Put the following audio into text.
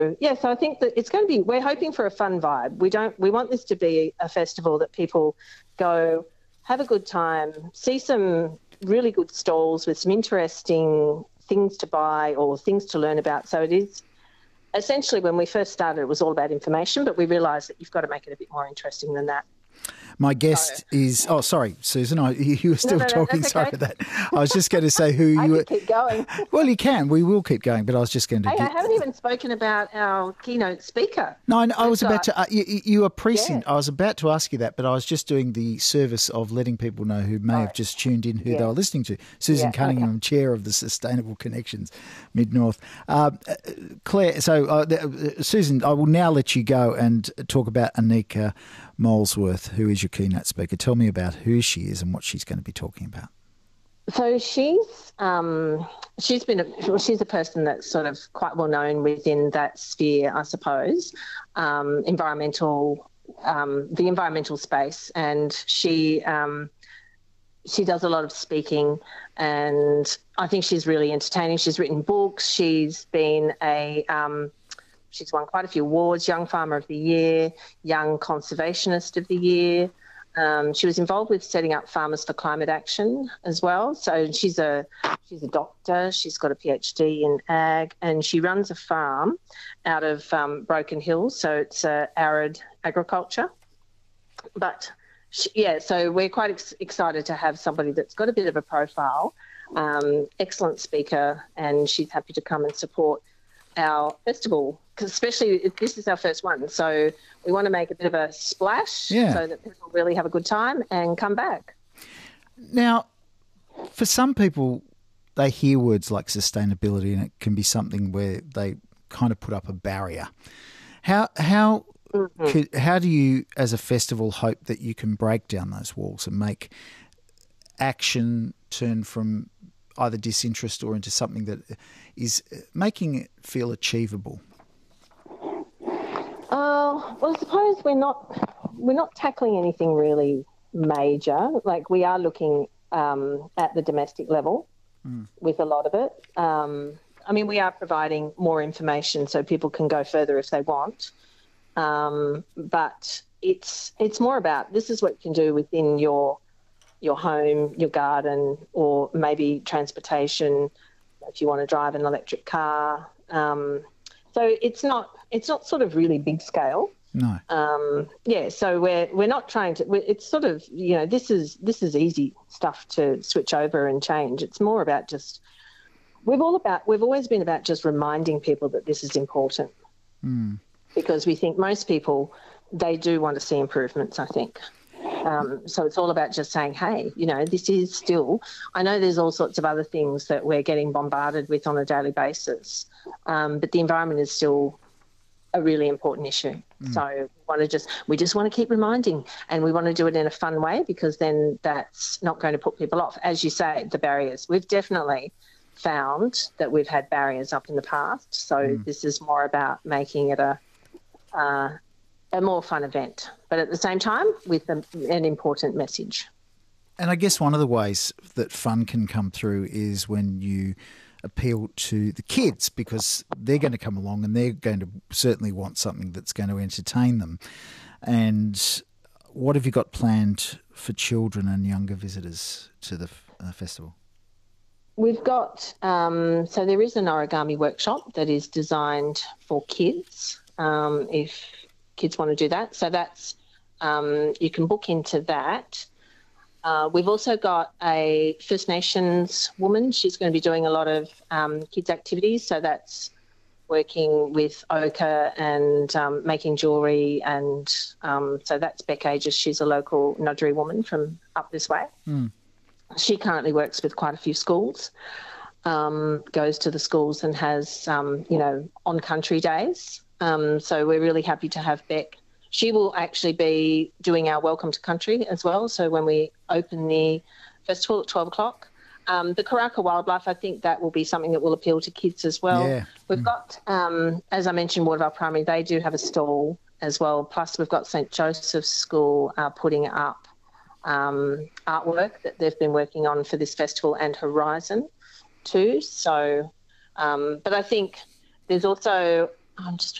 yeah, so I think that it's going to be, we're hoping for a fun vibe. We want this to be a festival that people go, have a good time, see some really good stalls with some interesting things to buy or things to learn about. So it is essentially, when we first started, it was all about information, but we realised that you've got to make it a bit more interesting than that. My guest is... Oh, sorry, Susan. You were still talking. Okay. Sorry about that. I was just going to say who I you... could keep going. Well, you can. We will keep going, but I was just going to... Hey, I haven't even spoken about our keynote speaker. No, I was about to... you were precinct. Yeah. I was about to ask you that, but I was just doing the service of letting people know who may have just tuned in who they were listening to. Susan Cunningham, Chair of the Sustainable Connections Mid-North. Claire, so Susan, I will now let you go and talk about Anika Molesworth, who is your keynote speaker. Tell me about who she is and what she's going to be talking about. So she's a person that's sort of quite well known within that sphere, I suppose, the environmental space, and she does a lot of speaking, and I think she's really entertaining. She's written books. She's been she's won quite a few awards: Young Farmer of the Year, Young Conservationist of the Year. She was involved with setting up Farmers for Climate Action as well. So she's a doctor. She's got a PhD in ag, and she runs a farm out of Broken Hill. So it's arid agriculture. But so we're quite excited to have somebody that's got a bit of a profile, excellent speaker, and she's happy to come and support our festival, because especially if this is our first one, so we want to make a bit of a splash so that people really have a good time and come back. Now, for some people, they hear words like sustainability and it can be something where they kind of put up a barrier. How do you, as a festival, hope that you can break down those walls and make action turn from either disinterest or into something that is making it feel achievable? Well, I suppose we're not tackling anything really major. Like, we are looking at the domestic level with a lot of it. I mean, we are providing more information so people can go further if they want. But it's more about, this is what you can do within your home, your garden, or maybe transportation if you want to drive an electric car. So it's not sort of really big scale. No. So we're not trying to. It's sort of, this is easy stuff to switch over and change. It's more about just we've always been about just reminding people that this is important, because we think most people, they do want to see improvements, I think. So it's all about just saying, hey, this is still, I know there's all sorts of other things that we're getting bombarded with on a daily basis, but the environment is still a really important issue. So we just want to keep reminding, and we want to do it in a fun way, because then that's not going to put people off. As you say, the barriers. We've definitely found that we've had barriers up in the past. So this is more about making it a more fun event, but at the same time with an important message. And I guess one of the ways that fun can come through is when you appeal to the kids, because they're going to come along and they're going to certainly want something that's going to entertain them. And what have you got planned for children and younger visitors to the festival? We've got, so there is an origami workshop that is designed for kids, if kids want to do that. So that's, you can book into that. We've also got a First Nations woman. She's going to be doing a lot of kids' activities. So that's working with ochre and making jewellery. And so that's Beck Aegis. She's a local Nudgee woman from up this way. She currently works with quite a few schools, goes to the schools and has, on country days. So we're really happy to have Beck. She will actually be doing our Welcome to Country as well. So when we open the festival at 12 o'clock, the Karaka Wildlife, I think that will be something that will appeal to kids as well. Yeah. We've got, as I mentioned, Watervale Primary, they do have a stall as well. Plus we've got St Joseph's School putting up artwork that they've been working on for this festival, and Horizon too. So, but I think there's also, I'm just